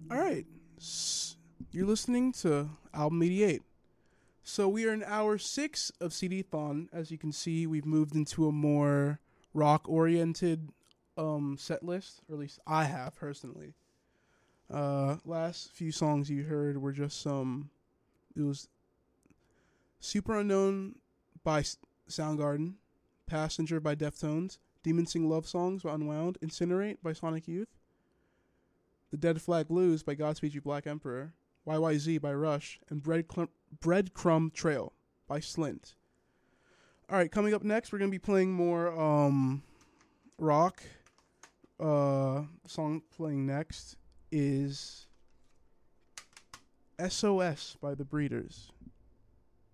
All right. You're listening to Album 88. So we are in hour 6 of CD-Thon. As you can see, we've moved into a more rock-oriented set list, or at least I have personally. Last few songs you heard were just it was Super Unknown by Soundgarden, Passenger by Deftones, Demon Sing Love Songs by Unwound, Incinerate by Sonic Youth, The Dead Flag Blues by Godspeed You Black Emperor, YYZ by Rush, and Breadcrumb Trail by Slint. Alright, coming up next, we're going to be playing more rock. Song playing next is SOS by The Breeders.